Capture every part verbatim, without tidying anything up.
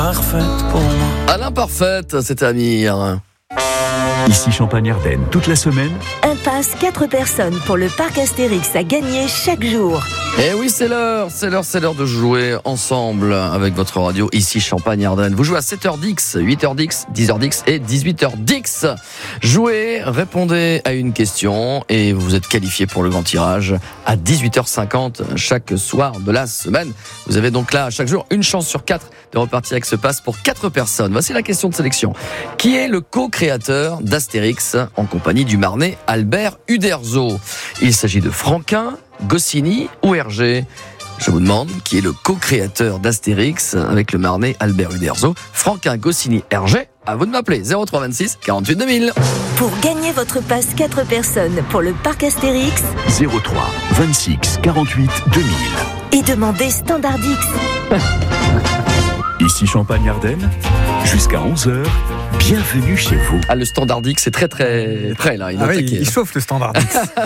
Parfaite pour moi. Alain Parfaite, c'est Amir. Ici Champagne-Ardenne, toute la semaine. Un pass quatre personnes pour le parc Astérix à gagner chaque jour. Eh oui, c'est l'heure, c'est l'heure, c'est l'heure de jouer ensemble avec votre radio, ici Champagne-Ardenne. Vous jouez à sept heures dix, huit heures dix, dix heures dix et dix-huit heures dix. Jouez, répondez à une question et vous êtes qualifié pour le grand tirage à dix-huit heures cinquante chaque soir de la semaine. Vous avez donc là, chaque jour, une chance sur quatre de repartir avec ce pass pour quatre personnes. Voici la question de sélection. Qui est le co-créateur d'Astérix en compagnie du Marnais Albert Uderzo? Il s'agit de Franquin, Goscinny ou Hergé? Je vous demande qui est le co-créateur d'Astérix avec le Marnais Albert Uderzo. Franquin, Goscinny, Hergé. À vous de m'appeler zéro trois vingt-six quarante-huit deux mille. Pour gagner votre pass quatre personnes pour le parc Astérix, zéro trois vingt-six quarante-huit deux mille. et demandez Standardix. Ici Champagne-Ardenne, jusqu'à onze heures, bienvenue chez vous. Ah, le Standardix, c'est très très prêt là. Il, Ah oui, attaqué, il chauffe le Standardix.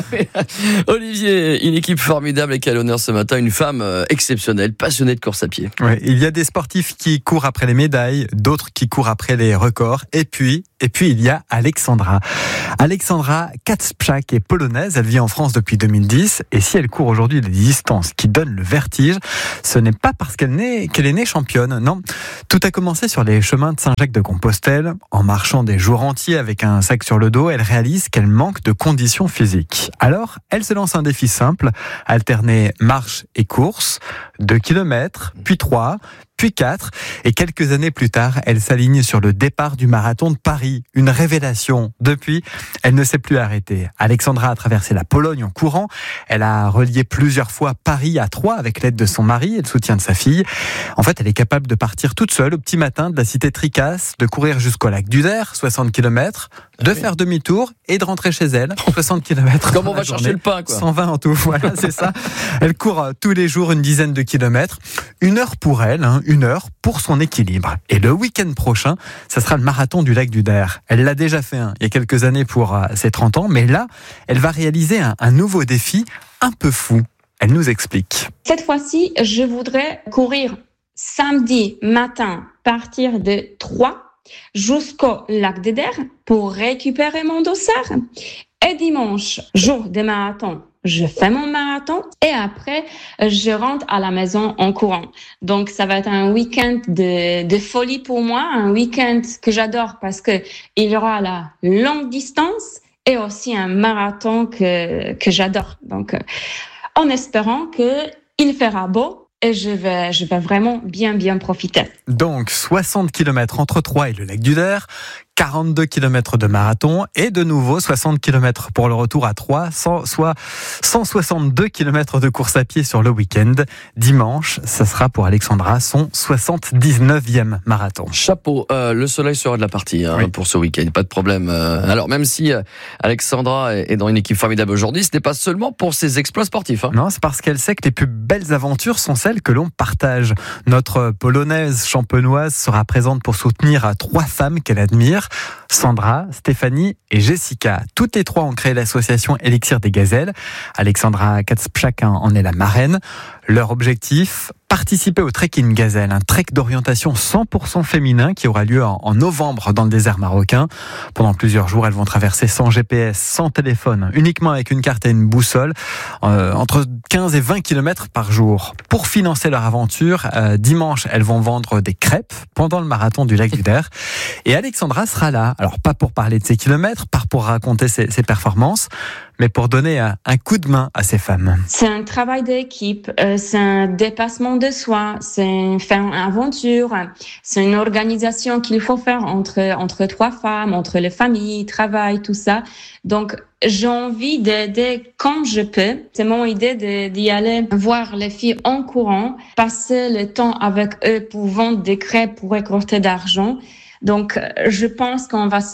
Olivier, une équipe formidable et qui a l'honneur ce matin, une femme exceptionnelle, passionnée de course à pied. Ouais, il y a des sportifs qui courent après les médailles, d'autres qui courent après les records, et puis, et puis il y a Alexandra. Alexandra Kacprzak est polonaise, elle vit en France depuis deux mille dix, et si elle court aujourd'hui des distances qui donnent le vertige, ce n'est pas parce qu'elle, n'est, qu'elle est née championne, non. Tout a commencé sur les chemins de Saint-Jacques-de-Compostelle. En marchant des jours entiers avec un sac sur le dos, elle réalise qu'elle manque de conditions physiques. Alors, elle se lance un défi simple, alterner marche et course, deux kilomètres, puis trois, puis quatre, et quelques années plus tard, elle s'aligne sur le départ du marathon de Paris. Une révélation. Depuis, elle ne s'est plus arrêtée. Alexandra a traversé la Pologne en courant. Elle a relié plusieurs fois Paris à Troyes avec l'aide de son mari et le soutien de sa fille. En fait, elle est capable de partir toute seule au petit matin de la cité Tricasse, de courir jusqu'au lac d'Uder, soixante kilomètres, de oui. faire demi-tour et de rentrer chez elle, soixante kilomètres. Comme on va chercher le pain, quoi. cent vingt en tout, voilà, c'est ça. Elle court tous les jours une dizaine de kilomètres. Une heure pour elle, hein, une heure pour son équilibre. Et le week-end prochain, ça sera le marathon du lac d'Uder. Elle l'a déjà fait hein, il y a quelques années pour euh, ses trente ans, mais là, elle va réaliser un, un nouveau défi un peu fou. Elle nous explique. Cette fois-ci, je voudrais courir samedi matin, partir de Troyes jusqu'au lac d'Uder pour récupérer mon dossard. Et dimanche, jour de marathon, je fais mon marathon et après, je rentre à la maison en courant. Donc, ça va être un week-end de, de folie pour moi, un week-end que j'adore parce que il y aura la longue distance et aussi un marathon que, que j'adore. Donc, en espérant que il fera beau. Et je vais, je vais vraiment bien, bien profiter. Donc, soixante kilomètres entre Troyes et le lac d'Uder, quarante-deux kilomètres de marathon et de nouveau soixante kilomètres pour le retour à Troyes, soit cent soixante-deux kilomètres de course à pied sur le week-end. Dimanche, ça sera pour Alexandra son soixante-dix-neuvième marathon. Chapeau, euh, le soleil sera de la partie hein, oui. pour ce week-end, pas de problème. Alors, même si euh, Alexandra est dans une équipe formidable aujourd'hui, ce n'est pas seulement pour ses exploits sportifs. Hein. Non, c'est parce qu'elle sait que les plus belles aventures sont celles que l'on partage. Notre polonaise champenoise sera présente pour soutenir trois femmes qu'elle admire. Sandra, Stéphanie et Jessica. Toutes les trois ont créé l'association Élixir des Gazelles. Alexandra Kacprzak en est la marraine. Leur objectif, participer au Trek-in Gazelle, un trek d'orientation cent pour cent féminin qui aura lieu en, en novembre dans le désert marocain. Pendant plusieurs jours, elles vont traverser sans G P S, sans téléphone, uniquement avec une carte et une boussole, euh, entre quinze et vingt kilomètres par jour. Pour financer leur aventure, euh, dimanche, elles vont vendre des crêpes pendant le marathon du lac d'Uder. Et Alexandra sera là. Alors, pas pour parler de ses kilomètres, pas pour raconter ses, ses performances, mais pour donner un, un coup de main à ces femmes. C'est un travail d'équipe, euh, c'est un dépassement de soi, c'est une, une aventure, c'est une organisation qu'il faut faire entre, entre trois femmes, entre les familles, travail, tout ça. Donc, j'ai envie d'aider comme je peux. C'est mon idée de, d'y aller voir les filles en courant, passer le temps avec eux pour vendre des crêpes, pour récolter d'argent. Donc, je pense qu'on va se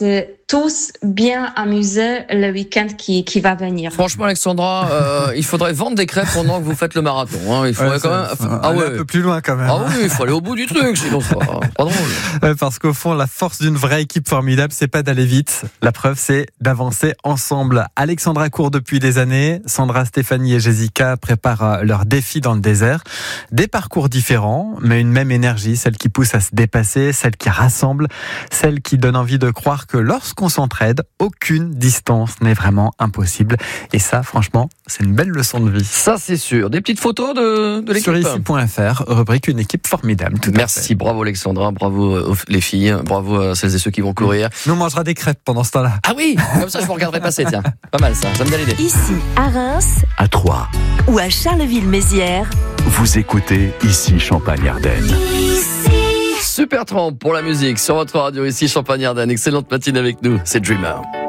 tous bien amuser le week-end qui, qui va venir. Franchement, Alexandra, euh, il faudrait vendre des crêpes pendant que vous faites le marathon. Hein. Il faudrait ouais, quand ça, même. ça, Ah ouais. Un peu plus loin quand même. Ah oui, il faut aller au bout du truc, sinon c'est pas, pas drôle. Parce qu'au fond, la force d'une vraie équipe formidable, c'est pas d'aller vite. La preuve, c'est d'avancer ensemble. Alexandra court depuis des années. Sandra, Stéphanie et Jessica préparent leur défi dans le désert. Des parcours différents, mais une même énergie, celle qui pousse à se dépasser, celle qui rassemble, celle qui donne envie de croire que lorsqu'on s'entraide, aucune distance n'est vraiment impossible. Et ça, franchement, c'est une belle leçon de vie. Ça, c'est sûr. Des petites photos de, de l'équipe. Sur ici point f r, rubrique une équipe formidable. Tout Merci, bravo Alexandra, bravo aux, les filles, bravo à celles et ceux qui vont courir. Nous, on mangera des crêpes pendant ce temps-là. Ah oui, comme ça je vous regarderai passer, tiens. Pas mal ça, ça me donne l'idée. Ici, à Reims À Troyes, ou à Charleville-Mézières. vous écoutez ici Champagne-Ardenne. Super trente pour la musique sur votre radio ici Champagne-Ardenne. Excellente matinée avec nous, c'est Dreamer.